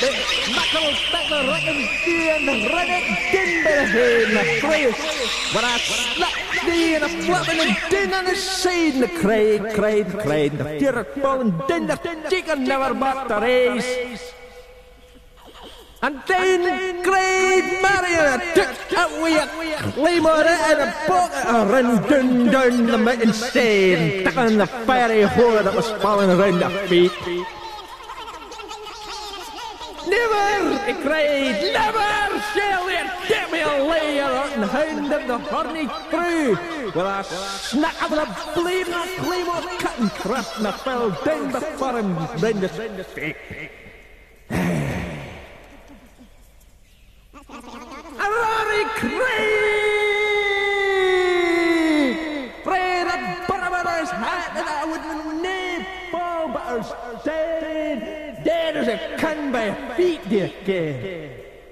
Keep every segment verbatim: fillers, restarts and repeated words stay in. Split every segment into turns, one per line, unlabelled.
Knuckle, tackle, reckon, and run it, din by the head, and the place. When I slap thee and a flapping and din on the side, and the cry, cried, cried, the tear falling, din the chicken never back the race. And then cried Marion, took away a claymore and a pocket, and ran down, down the mountain side, and took on the fiery hole that was falling around their feet. Never, he cried, never shall they get me a layer and hound of the horny crew. Well, I snack up the blade and a claymore cut and thrust, and I fell down before him round the feet. A roaring cry! Pray the bottom of his hat that I would nae fall, but I was dead, dead as a can by feet, dear kid.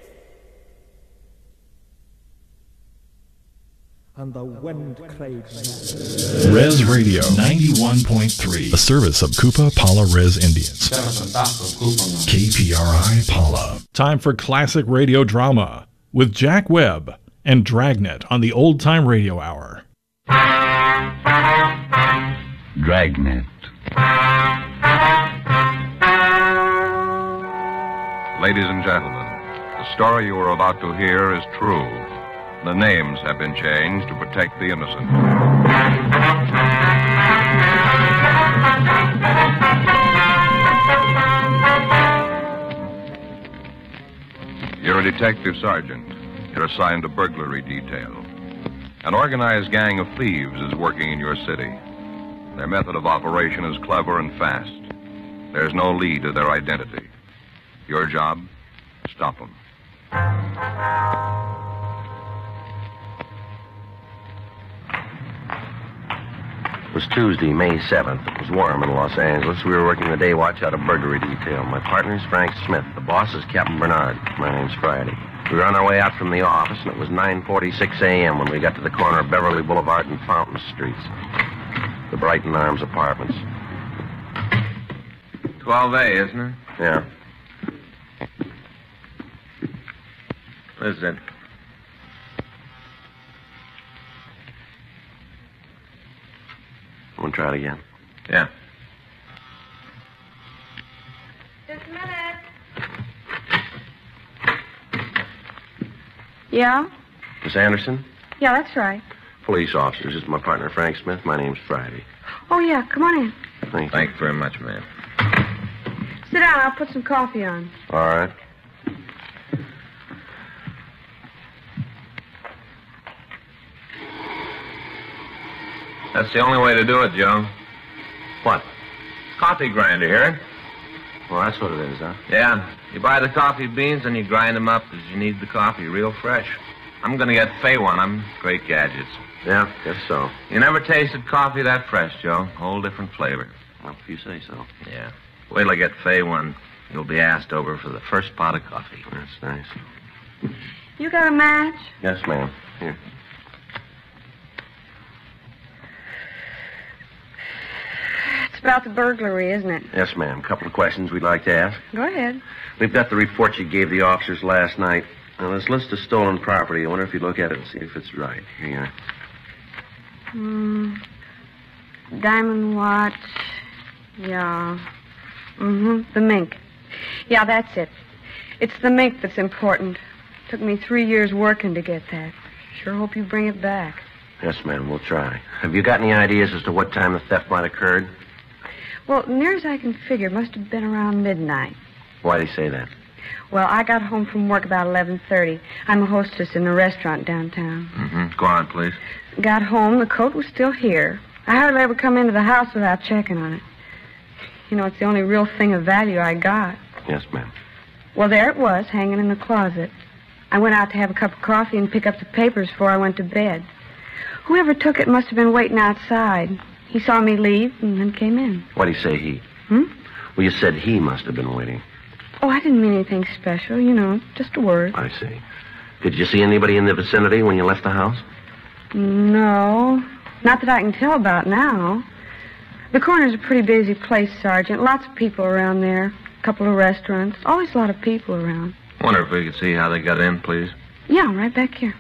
And the wind cried.
Res Radio ninety-one point three, a service of Kupa Pala Res Indians. K P R I Pala. Time for classic radio drama with Jack Webb and Dragnet on the Old Time Radio Hour.
Dragnet.
Ladies and gentlemen, the story you are about to hear is true. The names have been changed to protect the innocent. You're a detective sergeant. You're assigned to burglary detail. An organized gang of thieves is working in your city. Their method of operation is clever and fast. There's no lead to their identity. Your job, stop them.
It was Tuesday, May seventh. It was warm in Los Angeles. We were working the day watch out of burglary detail. My partner's Frank Smith. The boss is Captain Bernard. My name's Friday. We were on our way out from the office, and it was nine forty-six a.m. when we got to the corner of Beverly Boulevard and Fountain Streets. The Brighton Arms Apartments.
twelve A, isn't it?
Yeah.
This is it.
Want to try it again?
Yeah.
Just a minute. Yeah?
Miss Anderson?
Yeah, that's right.
Police officers. This is my partner, Frank Smith. My name's Friday.
Oh, yeah, come on in.
Thank you.
Thank you very much, ma'am.
Sit down, I'll put some coffee on.
All right.
That's the only way to do it, Joe.
What?
Coffee grinder, hear it?
Well, that's what it is, huh?
Yeah. You buy the coffee beans and you grind them up as you need the coffee, real fresh. I'm going to get Fay one. I'm great gadgets.
Yeah, guess so.
You never tasted coffee that fresh, Joe. Whole different flavor.
Well, if you say so.
Yeah. Wait till I get Fay one. You'll be asked over for the first pot of coffee.
That's nice.
You got a match?
Yes, ma'am. Here.
It's about the burglary, isn't it?
Yes, ma'am. A couple of questions we'd like to ask.
Go ahead.
We've got the report you gave the officers last night. Now, this list of stolen property, I wonder if you'd look at it and see if it's right. Here you are.
Hmm. Diamond watch. Yeah. Mm-hmm. The mink. Yeah, that's it. It's the mink that's important. Took me three years working to get that. Sure hope you bring it back.
Yes, ma'am. We'll try. Have you got any ideas as to what time the theft might have occurred?
Well, near as I can figure, it must have been around midnight.
Why do you say that?
Well, I got home from work about eleven thirty. I'm a hostess in a restaurant downtown.
Mm-hmm. Go on, please.
Got home, the coat was still here. I hardly ever come into the house without checking on it. You know, it's the only real thing of value I got.
Yes, ma'am.
Well, there it was, hanging in the closet. I went out to have a cup of coffee and pick up the papers before I went to bed. Whoever took it must have been waiting outside. He saw me leave and then came in.
Why do you say he?
Hmm?
Well, you said he must have been waiting.
Oh, I didn't mean anything special, you know, just a word.
I see. Did you see anybody in the vicinity when you left the house?
No, not that I can tell about now. The corner's a pretty busy place, Sergeant. Lots of people around there. a couple of restaurants. Always a lot of people around.
Wonder if we could see how they got in, please.
Yeah, right back here.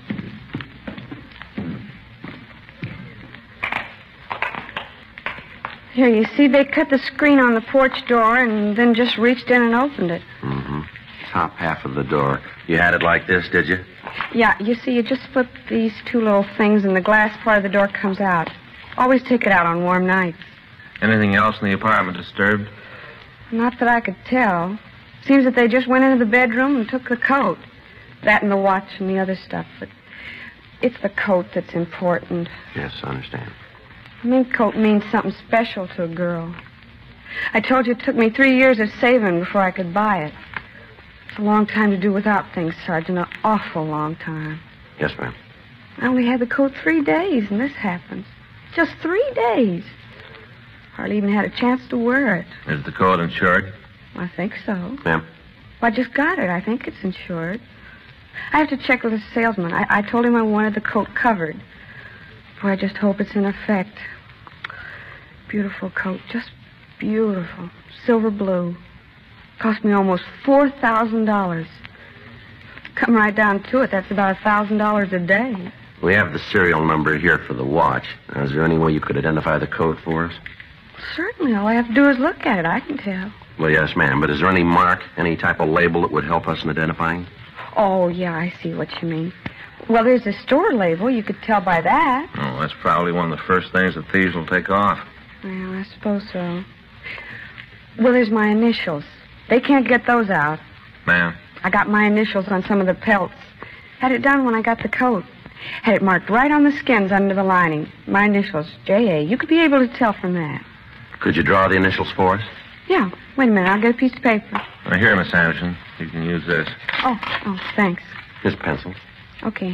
Here, you see, they cut the screen on the porch door and then just reached in and opened it.
Mm-hmm. Top half of the door. You had it like this, did you?
Yeah, you see, you just flip these two little things and the glass part of the door comes out. Always take it out on warm nights.
Anything else in the apartment disturbed?
Not that I could tell. Seems that they just went into the bedroom and took the coat. That and the watch and the other stuff. But it's the coat that's important.
Yes, I understand.
A mink coat means something special to a girl. I told you it took me three years of saving before I could buy it. It's a long time to do without things, Sergeant. An awful long time.
Yes, ma'am.
I only had the coat three days, and this happens. Just three days. Hardly even had a chance to wear it.
Is the coat insured?
I think so.
Ma'am?
Well, I just got it. I think it's insured. I have to check with the salesman. I, I told him I wanted the coat covered. Boy, I just hope it's in effect. Beautiful coat. Just beautiful. Silver blue. Cost me almost four thousand dollars. Come right down to it, that's about one thousand dollars a day.
We have the serial number here for the watch. Now, is there any way you could identify the coat for us?
Certainly. All I have to do is look at it. I can tell.
Well, yes, ma'am. But is there any mark, any type of label that would help us in identifying?
Oh, yeah, I see what you mean. Well, there's a store label. You could tell by that.
Oh, that's probably one of the first things the thieves will take off.
Well, I suppose so. Well, there's my initials. They can't get those out.
Ma'am?
I got my initials on some of the pelts. Had it done when I got the coat. Had it marked right on the skins under the lining. My initials, J A. You could be able to tell from that.
Could you draw the initials for us?
Yeah. Wait a minute. I'll get a piece of paper.
Now, here, Miss Anderson. You can use this.
Oh, oh, thanks.
Here's pencil.
Okay.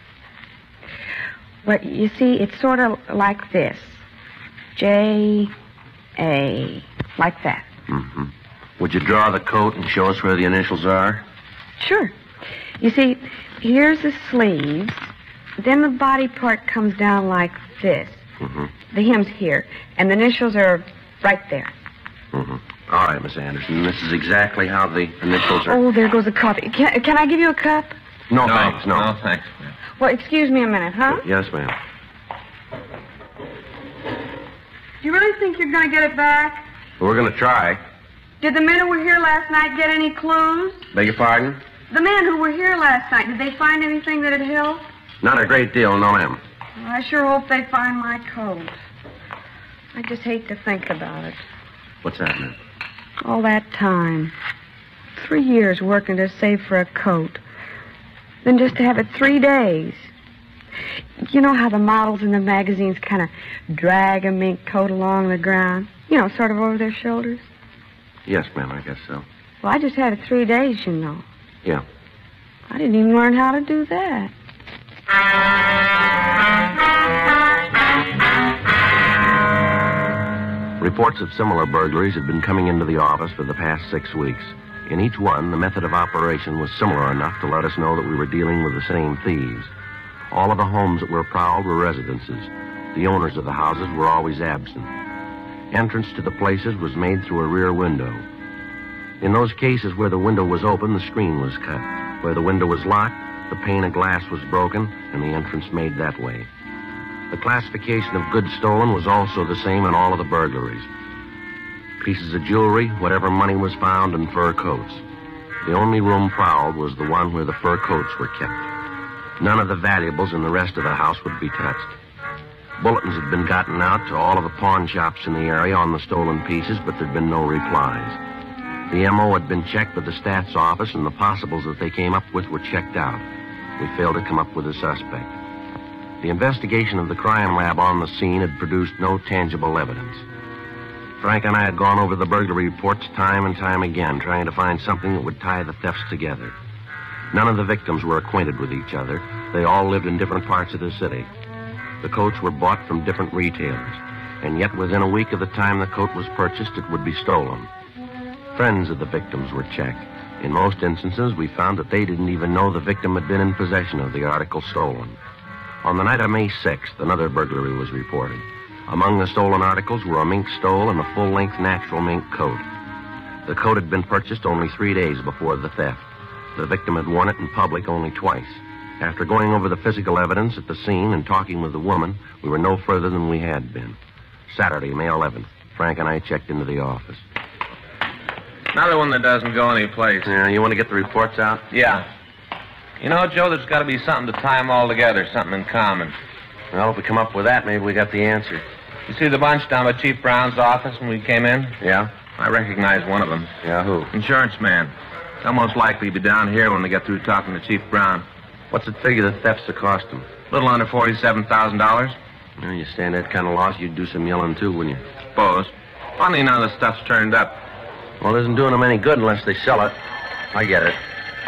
Well, you see, it's sort of like this. J A. Like that.
Mm-hmm. Would you draw the coat and show us where the initials are?
Sure. You see, here's the sleeves. Then the body part comes down like this.
Mm-hmm.
The hem's here. And the initials are right there.
Mm-hmm. All right, Miss Anderson. This is exactly how the initials are...
Oh, there goes the coffee. Can, can I give you a cup?
No, no thanks, no.
No, thanks, ma'am.
Well, excuse me a minute, huh?
Yes, ma'am.
Do you really think you're going to get it back?
We're going to try.
Did the men who were here last night get any clues?
Beg your pardon?
The men who were here last night, did they find anything that'd help?
Not a great deal, no, ma'am.
Well, I sure hope they find my coat. I just hate to think about it.
What's that, ma'am?
All that time. Three years working to save for a coat. Then just to have it three days. You know how the models in the magazines kind of drag a mink coat along the ground? You know, sort of over their shoulders?
Yes, ma'am, I guess so.
Well, I just had it three days, you know.
Yeah.
I didn't even learn how to do that.
Reports of similar burglaries had been coming into the office for the past six weeks. In each one, the method of operation was similar enough to let us know that we were dealing with the same thieves. All of the homes that were prowled were residences. The owners of the houses were always absent. Entrance to the places was made through a rear window. In those cases where the window was open, the screen was cut. Where the window was locked, the pane of glass was broken and the entrance made that way. The classification of goods stolen was also the same in all of the burglaries. Pieces of jewelry, whatever money was found, and fur coats. The only room prowled was the one where the fur coats were kept. None of the valuables in the rest of the house would be touched. Bulletins had been gotten out to all of the pawn shops in the area on the stolen pieces, but there'd been no replies. The M O had been checked with the stats office, and the possibles that they came up with were checked out. We failed to come up with a suspect. The investigation of the crime lab on the scene had produced no tangible evidence. Frank and I had gone over the burglary reports time and time again, trying to find something that would tie the thefts together. None of the victims were acquainted with each other. They all lived in different parts of the city. The coats were bought from different retailers, and yet within a week of the time the coat was purchased, it would be stolen. Friends of the victims were checked. In most instances, we found that they didn't even know the victim had been in possession of the article stolen. On the night of May sixth, another burglary was reported. Among the stolen articles were a mink stole and a full-length natural mink coat. The coat had been purchased only three days before the theft. The victim had worn it in public only twice. After going over the physical evidence at the scene and talking with the woman, we were no further than we had been. Saturday, May eleventh, Frank and I checked into the office.
Another one that doesn't go anyplace.
Yeah, you want to get the reports out?
Yeah. You know, Joe, there's got to be something to tie them all together, something in common.
Well, if we come up with that, maybe we got the answer.
You see the bunch down by Chief Brown's office when we came in?
Yeah?
I recognize one of them.
Yeah, who?
Insurance man. They'll most likely be down here when they get through talking to Chief Brown.
What's it figure the thefts have cost him?
A little under forty-seven thousand dollars.
Well, you stand that kind of loss, you'd do some yelling, too, wouldn't you?
Suppose. Funny none of the stuff's turned up.
Well, it isn't doing them any good unless they sell it. I get it.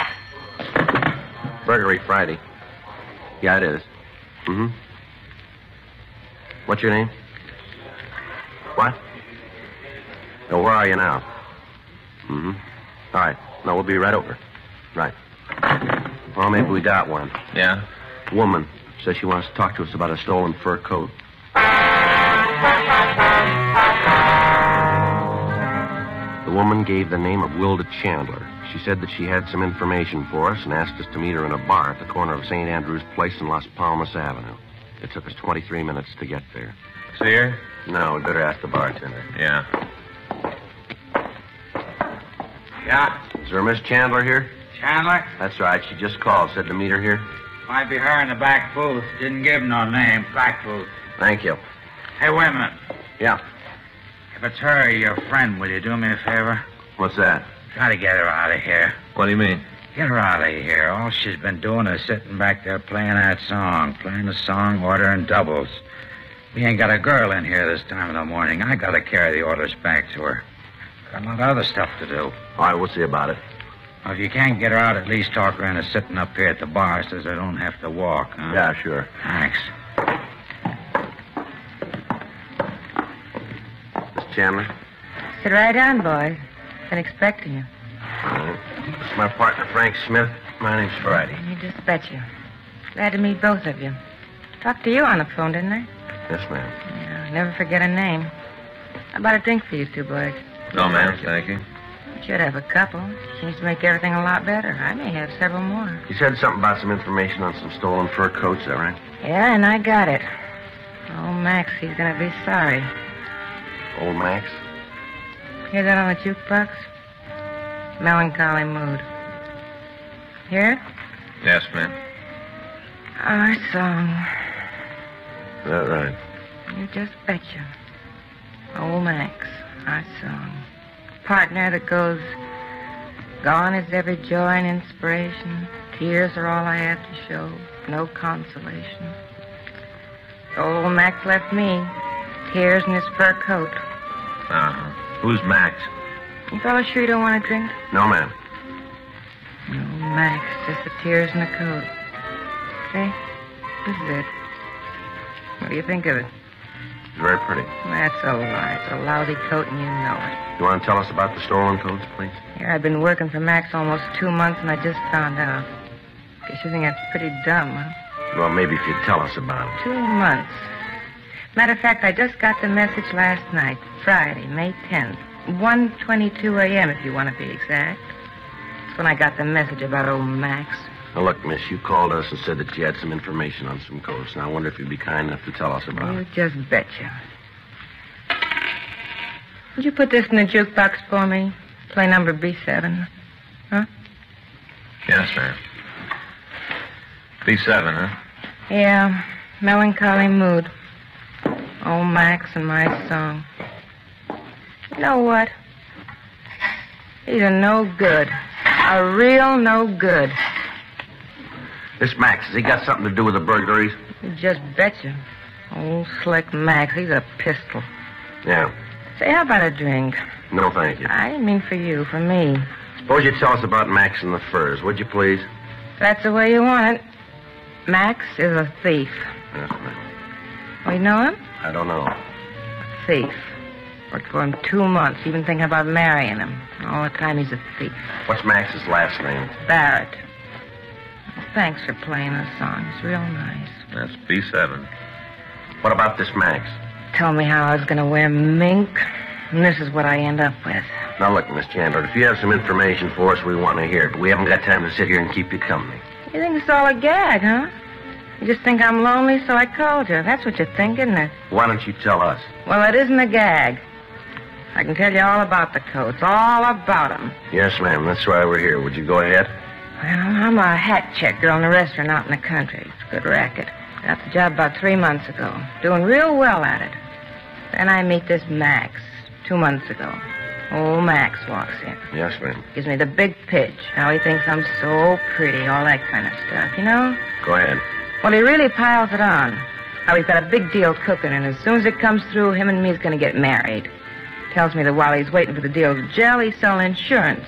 Burglary Friday. Yeah, it is. Mm-hmm. What's your name? What? No, where are you now? Mm-hmm. All right. No, we'll be right over. Right. Well, maybe we got one.
Yeah?
Woman says she wants to talk to us about a stolen fur coat. The woman gave the name of Wilda Chandler. She said that she had some information for us and asked us to meet her in a bar at the corner of Saint Andrew's Place and Las Palmas Avenue. It took us twenty-three minutes to get there.
See her?
No, we better ask the bartender.
Yeah. Yeah?
Is there a Miss Chandler here?
Chandler?
That's right. She just called. Said to meet her here.
Might be her in the back booth. Didn't give no name. Back booth.
Thank you.
Hey, wait a minute.
Yeah.
If it's her or your friend, will you do me a favor?
What's that?
Try to get her out of here.
What do you mean?
Get her out of here. All she's been doing is sitting back there playing that song. Playing the song, ordering doubles. We ain't got a girl in here this time of the morning. I gotta carry the orders back to her. Got a lot of other stuff to do.
All right, we'll see about it.
Well, if you can't get her out, at least talk her into sitting up here at the bar so I don't have to walk, huh?
Yeah, sure.
Thanks.
Miss Chandler?
Sit right down, boy. Been expecting you.
All right. This is my partner, Frank Smith. My name's Friday.
You just betcha. Glad to meet both of you. Talked to you on the phone, didn't I?
Yes, ma'am.
Yeah, never forget a name. How about a drink for you two boys?
No, ma'am, thank you.
Should have a couple. Seems to make everything a lot better. I may have several more.
You said something about some information on some stolen fur coats, is that right?
Yeah, and I got it. Oh, Max, he's gonna be sorry.
Old Max?
Hear that on the jukebox? Melancholy Mood. Hear it?
Yes, ma'am.
Our song.
Is that right?
You just betcha. Old Max, our song. Partner that goes, gone is every joy and inspiration. Tears are all I have to show. No consolation. Old Max left me. Tears in his fur coat.
Uh-huh. Who's Max?
You fellas sure you don't want a drink?
No, ma'am.
No, Max, just the tears in the coat. See? This is it. What do you think of it?
It's very pretty.
That's a lie. It's a lousy coat and you know it.
You want to tell us about the stolen coats, please?
Here, I've been working for Max almost two months and I just found out. Guess you think that's pretty dumb, huh?
Well, maybe if you'd tell us about it.
Two months. Matter of fact, I just got the message last night, Friday, May tenth. one twenty-two a.m. if you want to be exact. That's when I got the message about old Max.
Now, look, miss, you called us and said that you had some information on some coats. Now, I wonder if you'd be kind enough to tell us about
You
it.
just betcha. Would you put this in the jukebox for me? Play number B seven. Huh?
Yes, ma'am. B seven, huh?
Yeah, Melancholy Mood. Old Max and my song. You know what? He's a no good. A real no good.
This Max, has he got something to do with the burglaries?
You just betcha. Old slick Max, he's a pistol.
Yeah.
Say, how about a drink?
No, thank you.
I didn't mean for you, for me.
Suppose you tell us about Max and the furs, would you, please?
If that's the way you want it. Max is a thief.
Yes, ma'am.
Oh, you know him?
I don't know.
Thief. Worked for him two months, even thinking about marrying him. All the time he's a thief.
What's Max's last name?
Barrett. Thanks for playing the song. It's real nice.
That's B seven.
What about this Max?
Told me how I was going to wear mink, And this is what I end up with.
Now, look, Miss Chandler, if you have some information for us, we want to hear it. But we haven't got time to sit here and keep you company.
You think it's all a gag, huh? You just think I'm lonely, so I called you. That's what you think, isn't it?
Why don't you tell us?
Well, it isn't a gag. I can tell you all about the coats, all about them.
Yes, ma'am. That's why we're here. Would you go ahead?
Well, I'm a hat checker on a restaurant out in the country. It's a good racket. Got the job about three months ago. Doing real well at it. Then I meet this Max two months ago. Old Max walks in.
Yes, ma'am.
Gives me the big pitch. How he thinks I'm so pretty, all that kind of stuff, you know?
Go ahead.
Well, he really piles it on. How he's got a big deal cooking, and as soon as it comes through, him and me's going to get married. Tells me that while he's waiting for the deal to gel, he's selling insurance.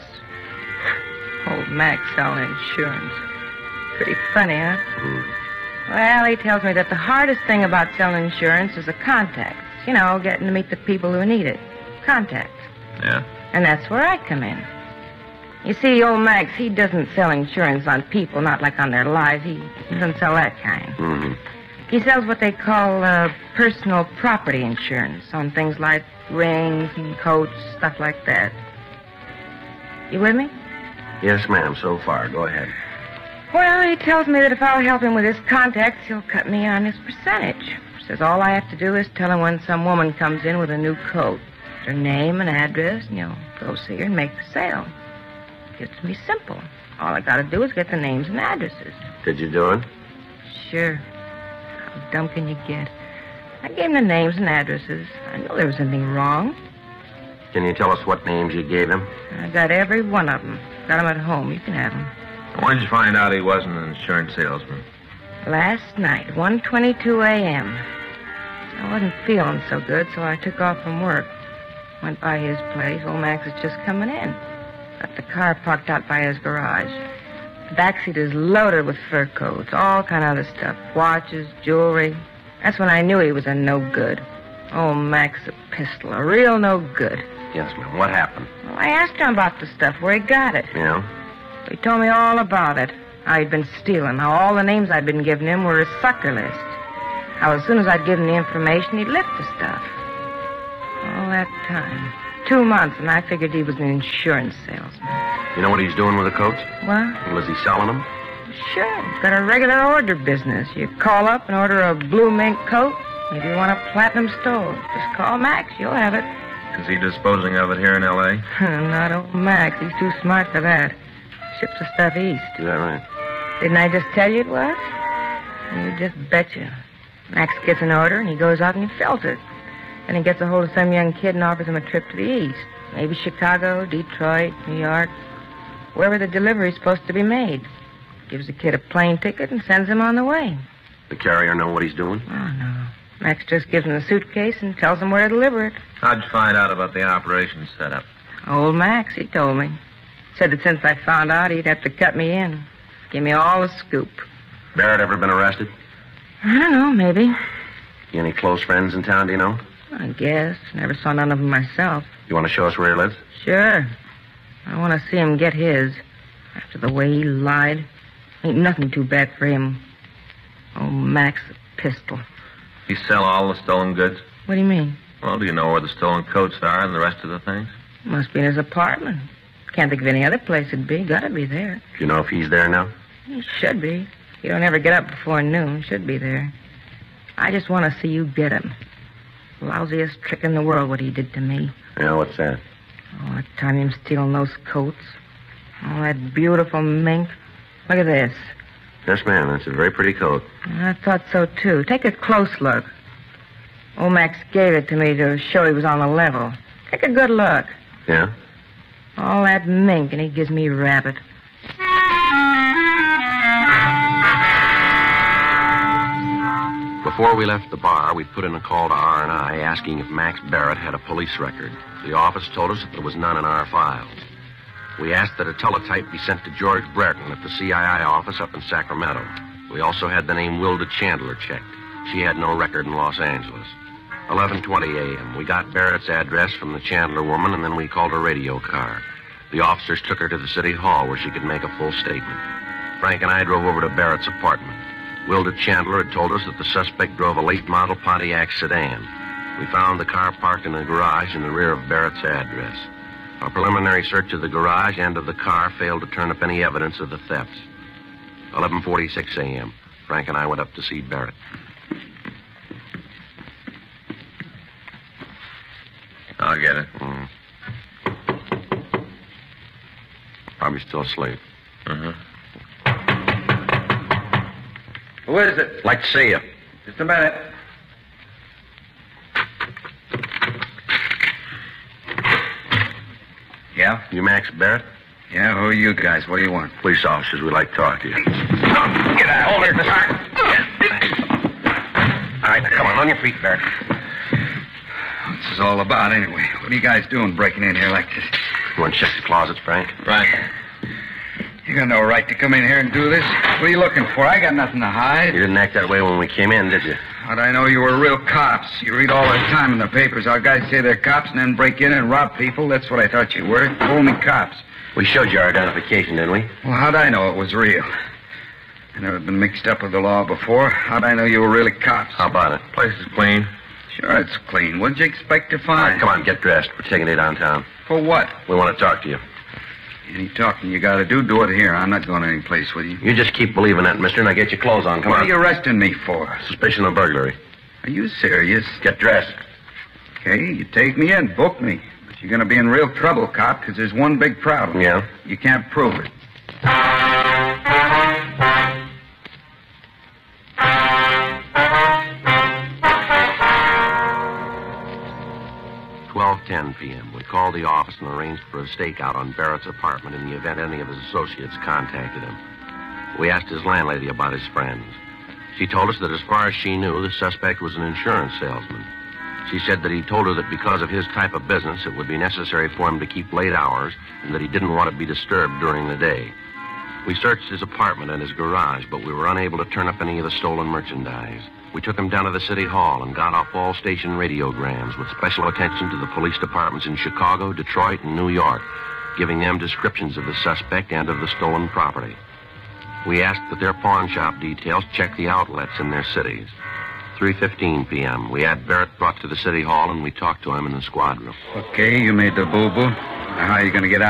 Old Max selling insurance. Pretty funny, huh?
Mm.
Well, he tells me that the hardest thing about selling insurance is the contacts. You know, getting to meet the people who need it. Contacts.
Yeah?
And that's where I come in. You see, old Max, he doesn't sell insurance on people, not like on their lives. He doesn't sell that kind.
Mm-hmm.
He sells what they call uh, personal property insurance on things like rings and coats, stuff like that. You with me?
Yes, ma'am, so far. Go ahead.
Well, he tells me that if I'll help him with his contacts, he'll cut me on his percentage. Says all I have to do is tell him when some woman comes in with a new coat. Her name and address, and you'll go see her and make the sale. It's to me simple. All I gotta do is get the names and addresses.
Did you do it?
Sure. How dumb can you get? I gave him the names and addresses. I knew there was anything wrong.
Can you tell us what names you gave him?
I got every one of them. Got them at home. You can have them.
When did you find out he wasn't an insurance salesman?
Last night, one twenty-two a.m. I wasn't feeling so good, so I took off from work. Went by his place. Old Max was just coming in. Got the car parked out by his garage. The backseat is loaded with fur coats, all kind of other stuff. Watches, jewelry. That's when I knew he was a no-good. Old Max, a pistol, a real no-good.
Yes, ma'am. What happened?
Well, I asked him about the stuff, where he got it.
Yeah?
He told me all about it. How he'd been stealing, how all the names I'd been giving him were a sucker list. How as soon as I'd give him the information, he'd lift the stuff. All that time. Two months, and I figured he was an insurance salesman.
You know what he's doing with the coats?
What?
Was he selling them?
Sure. He's got a regular order business. You call up and order a blue mink coat. If you want a platinum stove, just call Max. You'll have it.
Is he disposing of it here in L A?
Not old Max. He's too smart for that. Ships the stuff east.
Is that right?
Didn't I just tell you it was? You just betcha. Max gets an order, and he goes out and he fills it. Then he gets a hold of some young kid and offers him a trip to the east. Maybe Chicago, Detroit, New York. Wherever the delivery's supposed to be made. Gives the kid a plane ticket and sends him on the way.
The carrier know what he's doing?
Oh, no. Max just gives him the suitcase and tells him where to deliver it.
How'd you find out about the operation setup?
Old Max, he told me. Said that since I found out, he'd have to cut me in. Give me all the scoop.
Barrett ever been arrested?
I don't know, maybe.
You any close friends in town, do you know?
I guess. Never saw none of them myself.
You want to show us where he lives?
Sure. I want to see him get his. After the way he lied. Ain't nothing too bad for him. Oh, Max, the pistol.
He sell all the stolen goods?
What do you mean?
Well, do you know where the stolen coats are and the rest of the things?
Must be in his apartment. Can't think of any other place it'd be. Gotta be there.
Do you know if he's there now?
He should be. He don't ever get up before noon. Should be there. I just want to see you get him. Lousiest trick in the world what he did to me.
Yeah, what's that?
Oh, that time him stealing those coats. Oh, that beautiful mink. Look at this.
Yes, ma'am. That's a very pretty coat.
I thought so, too. Take a close look. Old Max gave it to me to show he was on the level. Take a good look.
Yeah?
All that mink, and he gives me rabbit.
Before we left the bar, we put in a call to R and I asking if Max Barrett had a police record. The office told us that there was none in our files. We asked that a teletype be sent to George Brereton at the C I I office up in Sacramento. We also had the name Wilda Chandler checked. She had no record in Los Angeles. eleven twenty a.m. We got Barrett's address from the Chandler woman, and then we called her radio car. The officers took her to the city hall where she could make a full statement. Frank and I drove over to Barrett's apartment. Wilda Chandler had told us that the suspect drove a late model Pontiac sedan. We found the car parked in a garage in the rear of Barrett's address. Our preliminary search of the garage and of the car failed to turn up any evidence of the thefts. eleven forty-six a.m. Frank and I went up to see Barrett.
I'll get it.
Mm. Probably still asleep.
Uh-huh.
Who is it?
Like to see you.
Just a minute. Yeah?
You Max Barrett?
Yeah, who are you guys? What do you want?
Police officers, we'd like to talk to you.
Get out.
Hold it, mister. All right, now come on, on your feet, Barrett.
What's this all about, anyway? What are you guys doing breaking in here like this?
You want to check the closets, Frank?
Right.
You got no right to come in here and do this. What are you looking for? I got nothing to hide.
You didn't act that way when we came in, did you?
How'd I know you were real cops? You read all the time in the papers how guys say they're cops and then break in and rob people. That's what I thought you were. Phony cops.
We showed you our identification, didn't we?
Well, how'd I know it was real? I never been mixed up with the law before. How'd I know you were really cops?
How about it?
Place is clean.
Sure, it's clean. What'd you expect to
All
find?
right, come on, get dressed. We're taking you downtown.
For what?
We want to talk to you.
Any talking you gotta do, do it here. I'm not going any place with you.
You just keep believing that, mister. Now get your clothes on. Come
what
on.
are you arresting me for?
Suspicion of burglary.
Are you serious?
Get dressed.
Okay, you take me in, book me. But you're gonna be in real trouble, cop, because there's one big problem.
Yeah?
You can't prove it.
twelve ten p.m. We called the office and arranged for a stakeout on Barrett's apartment in the event any of his associates contacted him. We asked his landlady about his friends. She told us that as far as she knew, the suspect was an insurance salesman. She said that he told her that because of his type of business, it would be necessary for him to keep late hours and that he didn't want to be disturbed during the day. We searched his apartment and his garage, but we were unable to turn up any of the stolen merchandise. We took him down to the city hall and got off all station radiograms with special attention to the police departments in Chicago, Detroit, and New York, giving them descriptions of the suspect and of the stolen property. We asked that their pawn shop details check the outlets in their cities. three fifteen p.m. We had Barrett brought to the city hall and we talked to him in the squad room.
Okay, you made the boo-boo. Now, how are you gonna get out?